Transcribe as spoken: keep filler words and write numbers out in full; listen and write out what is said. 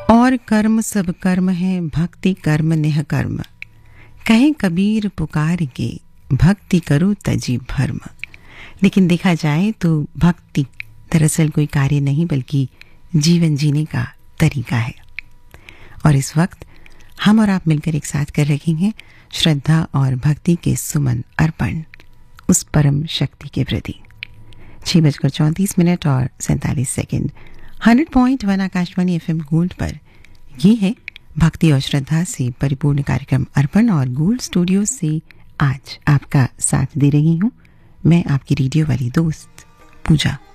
और कर्म सब कर्म है, भक्ति कर्म नेह कर्म। कहे कबीर पुकार के, भक्ति करो तजी भर्म। लेकिन देखा जाए तो भक्ति दरअसल कोई कार्य नहीं बल्कि जीवन जीने का तरीका है। और इस वक्त हम और आप मिलकर एक साथ कर रहे हैं श्रद्धा और भक्ति के सुमन अर्पण उस परम शक्ति के प्रति। छह बजकर चौंतीस मिनट और सैंतालीस second hundred point one Akashvani FM gold पर ये है भक्ति और श्रद्धा से परिपूर्ण कार्यक्रम अर्पण। और गोल्ड स्टूडियो से आज आपका साथ दे रही हूं मैं, आपकी रेडियो वाली दोस्त पूजा।